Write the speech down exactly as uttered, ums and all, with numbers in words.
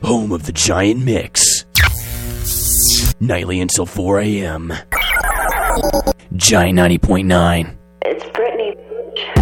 home of the Giant Mix. Nightly until four a.m. Giant ninety point nine. It's